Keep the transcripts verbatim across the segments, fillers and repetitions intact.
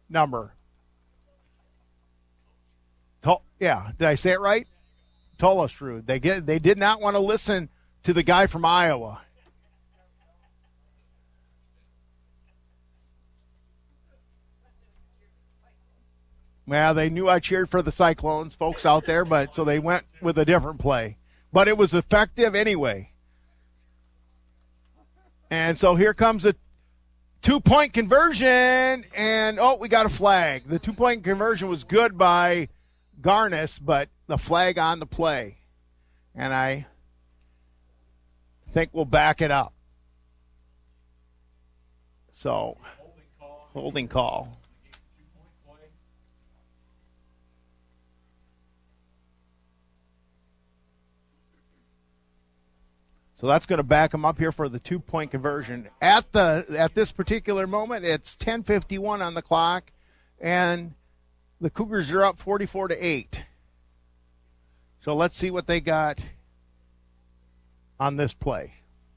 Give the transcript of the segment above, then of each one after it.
number. To- yeah, did I say it right? Tolasrud. They get. They did not want to listen to the guy from Iowa. Well, they knew I cheered for the Cyclones, folks out there, but so they went with a different play. But it was effective anyway. And so here comes a two-point conversion, and, oh, we got a flag. The two-point conversion was good by Garnis, but the flag on the play. And I think we'll back it up. So, holding call. So that's going to back them up here for the two-point conversion. At the at this particular moment, it's ten fifty-one on the clock, and the Cougars are up forty-four to eight. So let's see what they got on this play.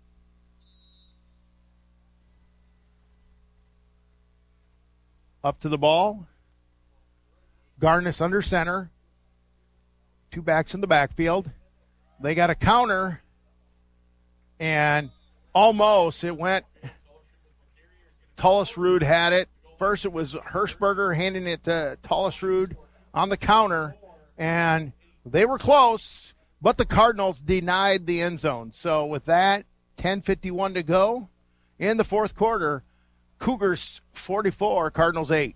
Up to the ball. Garnis under center. Two backs in the backfield. They got a counter. And almost it went, Tolasrud had it. First it was Hirschberger handing it to Tolasrud on the counter. And they were close, but the Cardinals denied the end zone. So with that, ten fifty-one to go in the fourth quarter, Cougars forty-four, Cardinals eight.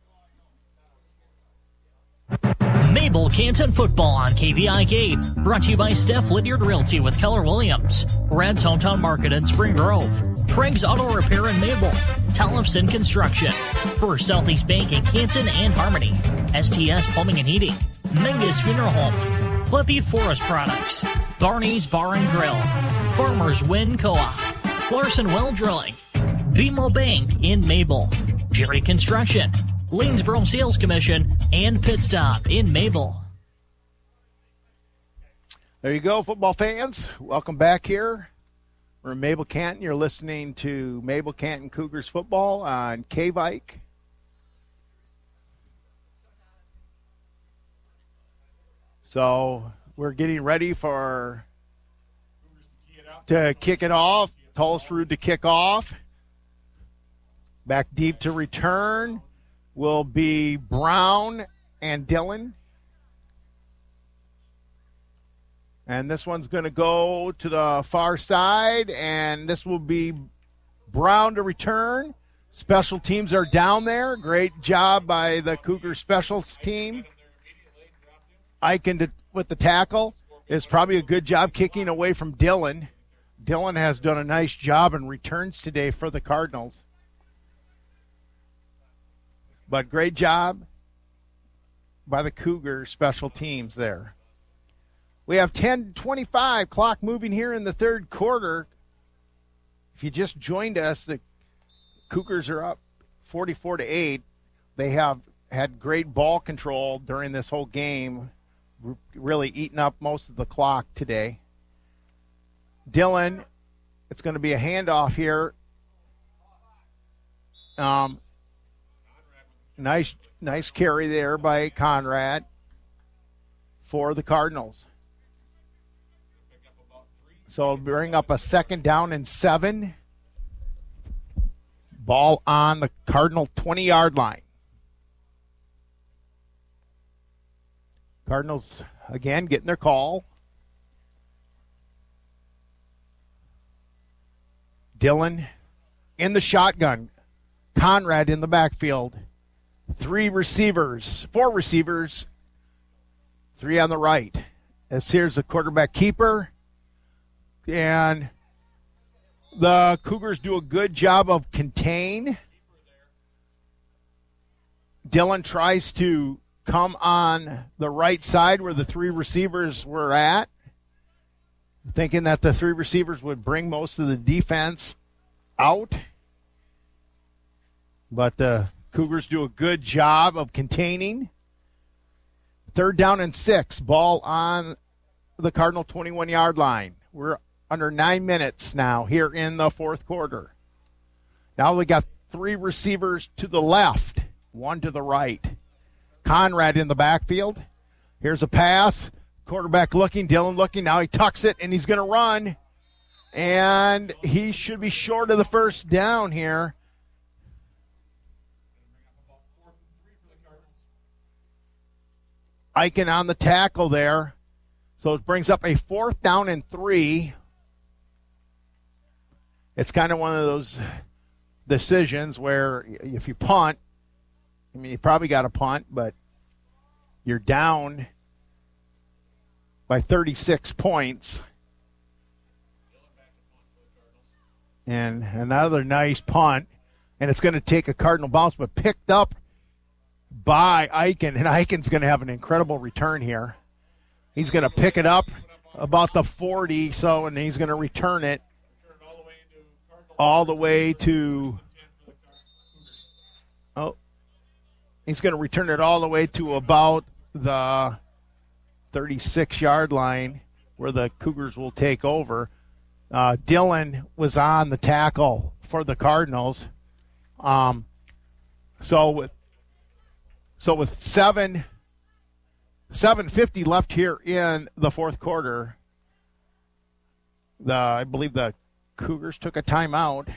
Mabel Canton football on K V I K. Brought to you by Steph Lydiard Realty with Keller Williams. Red's Hometown Market in Spring Grove. Craig's Auto Repair in Mabel. Tellefson Construction. First Southeast Bank in Canton and Harmony. S T S Plumbing and Heating. Mingus Funeral Home. Clippy Forest Products. Barney's Bar and Grill. Farmers Wind Co-op. Larson Well Drilling. BMO Bank in Mabel. Jerry Construction. Lanesboro Sales Commission, and Pit Stop in Mabel. There you go, football fans. Welcome back here. We're in Mabel Canton. You're listening to Mabel Canton Cougars football on K-Vike. So we're getting ready for to kick it off. Tolasrud to kick off. Back deep to return will be Brown and Dillon. And this one's going to go to the far side, and this will be Brown to return. Special teams are down there. Great job by the Cougar special team. Eichen to, with the tackle. It's probably a good job kicking away from Dillon. Dillon has done a nice job in returns today for the Cardinals. But great job by the Cougar special teams there. We have ten twenty-five, clock moving here in the third quarter. If you just joined us, the Cougars are up forty-four to eight. They have had great ball control during this whole game, really eating up most of the clock today. Dillon, it's going to be a handoff here. Um, nice, nice carry there by Conrad for the Cardinals. So it'll bring up a second down and seven. Ball on the Cardinal twenty-yard line. Cardinals, again, getting their call. Dillon in the shotgun. Conrad in the backfield. Three receivers, four receivers, three on the right. As here's the quarterback keeper. And the Cougars do a good job of contain. Dillon tries to come on the right side where the three receivers were at, thinking that the three receivers would bring most of the defense out. But the Cougars do a good job of containing. Third down and six. Ball on the Cardinal twenty-one-yard line. We're under nine minutes now here in the fourth quarter. Now we got three receivers to the left. one to the right. Conrad in the backfield. Here's a pass. Quarterback looking, Dillon looking. Now he tucks it, and he's going to run. And he should be short of the first down here. Eichen on the tackle there. So it brings up a fourth down and three. It's kind of one of those decisions where if you punt, I mean, you probably got to punt, but you're down by thirty-six points. And another nice punt. And it's going to take a Cardinal bounce, but picked up by Eichen. And Eichen's going to have an incredible return here. He's going to pick it up about the forty, so, and he's going to return it all the way to, oh, he's going to return it all the way to about the thirty-six-yard line where the Cougars will take over. Uh, Dillon was on the tackle for the Cardinals. Um, so with so with seven seven fifty left here in the fourth quarter, the I believe the Cougars took a timeout.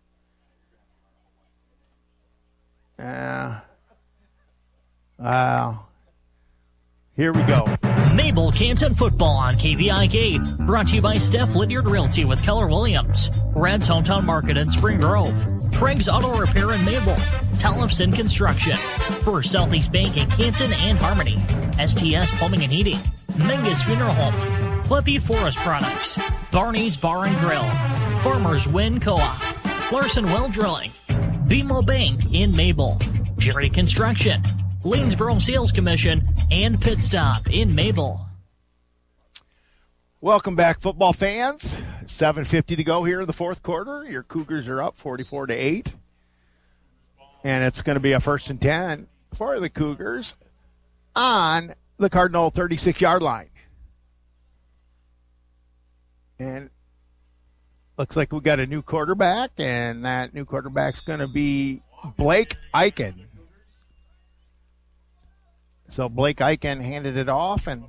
Uh, uh, here we go. Mabel Canton football on K V I K. Brought to you by Steph Lydiard Realty with Keller Williams. Red's Hometown Market in Spring Grove. Craig's Auto Repair in Mabel. Tellefson Construction. First Southeast Bank in Canton and Harmony. S T S Plumbing and Heating. Mengus Funeral Home. Clippy Forest Products. Barney's Bar and Grill. Farmers Win Co-op. Larson Well Drilling. B M O Bank in Mabel. Jerry Construction. Lanesboro Sales Commission, and Pit Stop in Mabel. Welcome back, football fans. seven fifty to go here in the fourth quarter. Your Cougars are up forty-four to eight. And it's going to be a first and ten for the Cougars on the Cardinal thirty-six-yard line. And looks like we got a new quarterback, and that new quarterback's going to be Blake Eichen. So Blake Eichen handed it off, and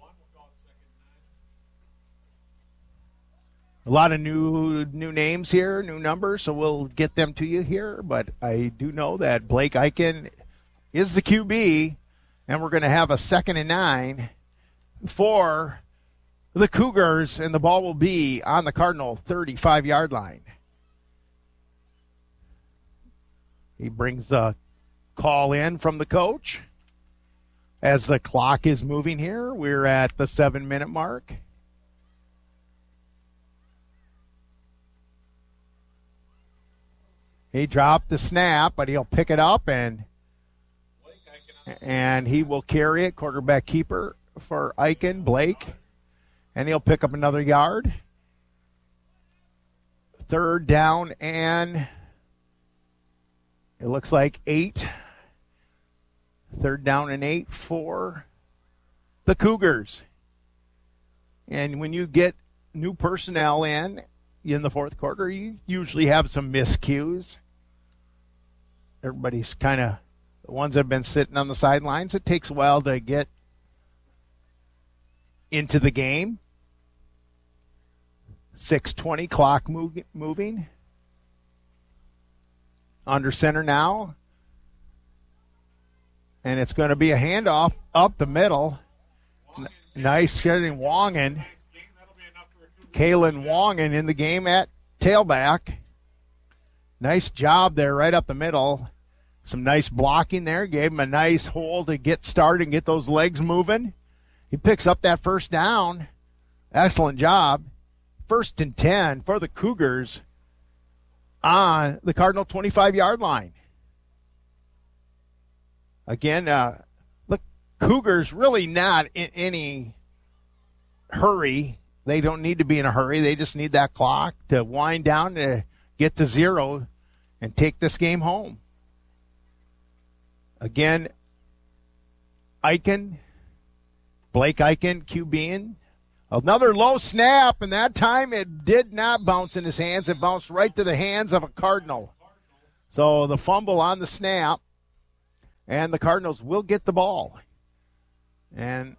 a lot of new new names here, new numbers, so we'll get them to you here. But I do know that Blake Eichen is the Q B, and we're going to have a second and nine for the Cougars, and the ball will be on the Cardinal thirty-five-yard line. He brings the call in from the coach. As the clock is moving here, we're at the seven-minute mark. He dropped the snap, but he'll pick it up, and and he will carry it, quarterback keeper for Eichen, Blake, and he'll pick up another yard. Third down, and it looks like eight. Third down and eight for the Cougars. And when you get new personnel in in the fourth quarter, you usually have some miscues. Everybody's kind of the ones that have been sitting on the sidelines. It takes a while to get into the game. six twenty, clock move, moving. Under center now. And it's going to be a handoff up the middle. N- nice getting Wongen. Kalen Wongen in the game at tailback. Nice job there right up the middle. Some nice blocking there. Gave him a nice hole to get started and get those legs moving. He picks up that first down. Excellent job. First and ten for the Cougars on the Cardinal twenty-five-yard line. Again, uh, the Cougars really not in any hurry. They don't need to be in a hurry. They just need that clock to wind down to get to zero and take this game home. Again, Eichen, Blake Eichen, QBing. Another low snap, and that time it did not bounce in his hands. It bounced right to the hands of a Cardinal. So the fumble on the snap. And the Cardinals will get the ball. And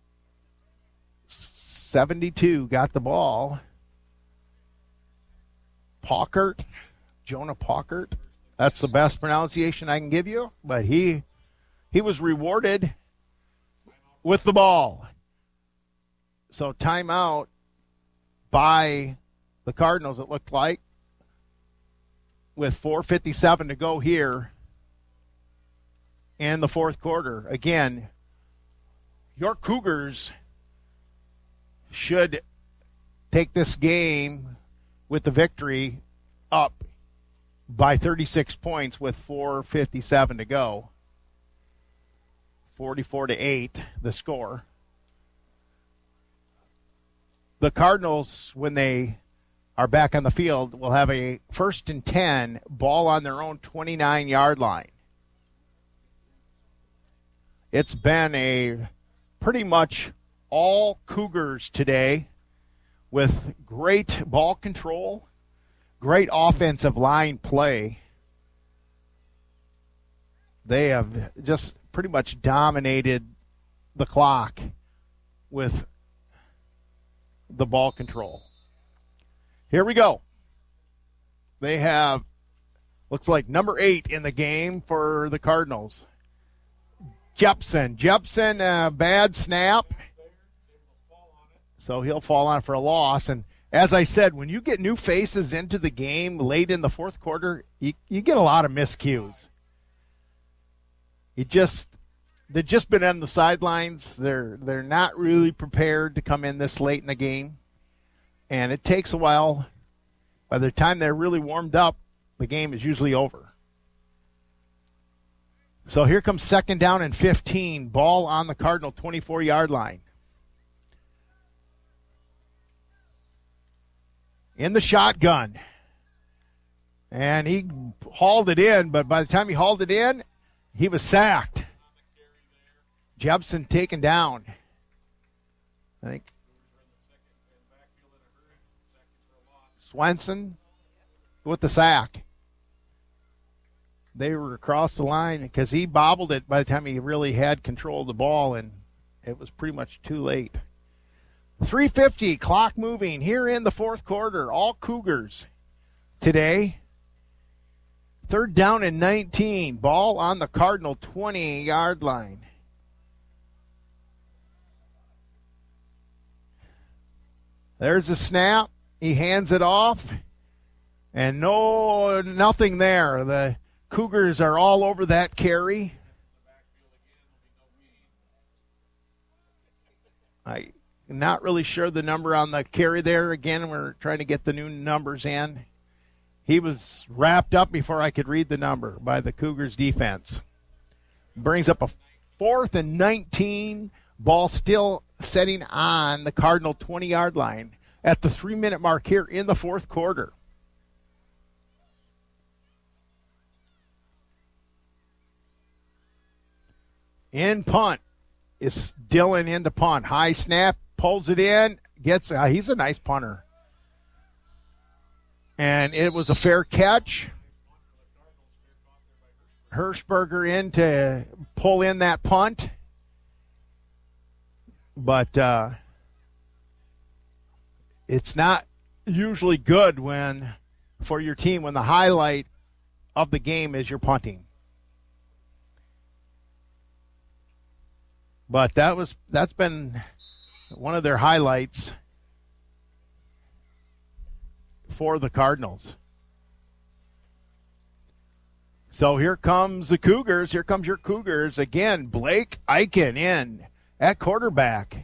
seventy-two got the ball. Paukert, Jonah Paukert. That's the best pronunciation I can give you. But he he was rewarded with the ball. So timeout by the Cardinals, it looked like, with four fifty-seven to go here in the fourth quarter. Again, your Cougars should take this game with the victory up by thirty-six points with four fifty-seven to go. forty-four to eight, the score. The Cardinals, when they are back on the field, will have a first and ten, ball on their own twenty-nine-yard line. It's been a pretty much all Cougars today with great ball control, great offensive line play. They have just pretty much dominated the clock with the ball control. Here we go. They have, looks like number eight in the game for the Cardinals. Jepson. Jepson, uh, bad snap. So he'll fall on for a loss. And as I said, when you get new faces into the game late in the fourth quarter, you, you get a lot of miscues. You just, they've just been on the sidelines. They're they're not really prepared to come in this late in the game. And it takes a while. By the time they're really warmed up, the game is usually over. So here comes second down and fifteen. Ball on the Cardinal twenty-four-yard line. In the shotgun. And he hauled it in, but by the time he hauled it in, he was sacked. Jepson taken down. I think Swenson with the sack. They were across the line because he bobbled it by the time he really had control of the ball, and it was pretty much too late. three fifty, clock moving here in the fourth quarter. All Cougars today. Third down and nineteen. Ball on the Cardinal twenty-yard line. There's a snap. He hands it off. And no, nothing there. The Cougars are all over that carry. I'm not really sure the number on the carry there. Again, we're trying to get the new numbers in. He was wrapped up before I could read the number by the Cougars defense. Brings up a fourth and nineteen. Ball still setting on the Cardinal twenty-yard line at the three-minute mark here in the fourth quarter. In punt is Dillon into punt. High snap, pulls it in, gets, uh, he's a nice punter. And it was a fair catch. Hirschberger in to pull in that punt. But uh, it's not usually good when, for your team, when the highlight of the game is your punting. But that was that's been one of their highlights for the Cardinals. So here comes the Cougars. Here comes your Cougars. Again, Blake Eichen in at quarterback.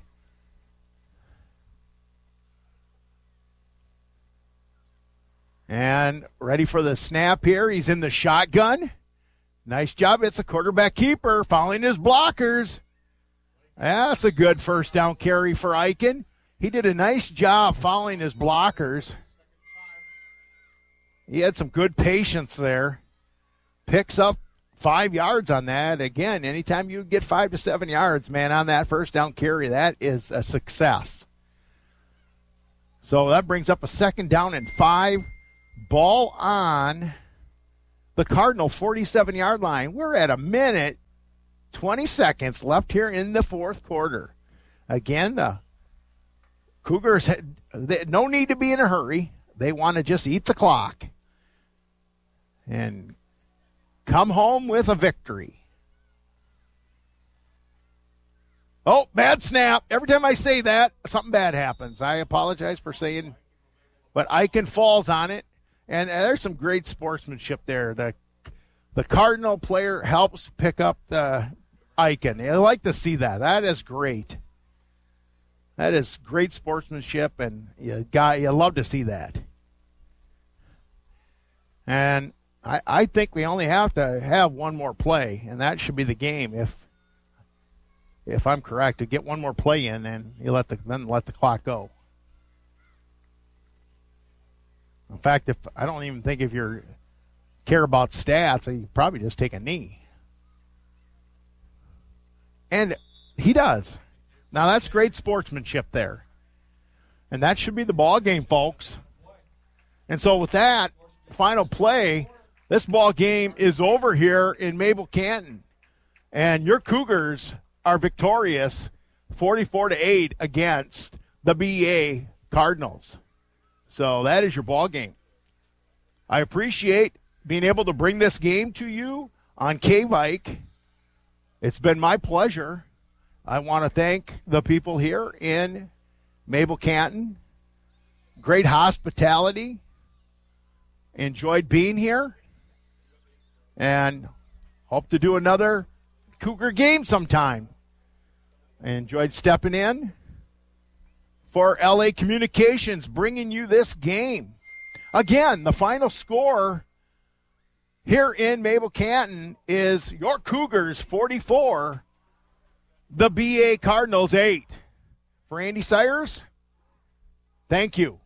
And ready for the snap here. He's in the shotgun. Nice job. It's a quarterback keeper following his blockers. That's a good first down carry for Eichen. He did a nice job following his blockers. He had some good patience there. Picks up five yards on that. Again, anytime you get five to seven yards, man, on that first down carry, that is a success. So that brings up a second down and five. Ball on the Cardinal forty-seven-yard line. We're at a minute twenty seconds left here in the fourth quarter. Again, the Cougars, they, no need to be in a hurry. They want to just eat the clock and come home with a victory. Oh, bad snap. Every time I say that, something bad happens. I apologize for saying, but Eichen falls on it. And there's some great sportsmanship there. The the Cardinal player helps pick up the Eichen. I like to see that. That is great. That is great sportsmanship, and you got you love to see that. And I, I think we only have to have one more play, and that should be the game. If if I'm correct, to get one more play in, and you let the then let the clock go. In fact, if I don't even think if you care about stats, you probably just take a knee. And he does. Now that's great sportsmanship there. And that should be the ball game, folks. And so with that final play, this ball game is over here in Mabel Canton. And your Cougars are victorious forty-four to eight against the B A Cardinals. So that is your ball game. I appreciate being able to bring this game to you on K-Vike. It's been my pleasure. I want to thank the people here in Mabel Canton. Great hospitality. Enjoyed being here. And hope to do another Cougar game sometime. I enjoyed stepping in for L A Communications, bringing you this game. Again, the final score here in Mabel Canton is your Cougars forty-four, the B A Cardinals eight. For Andy Sayers, thank you.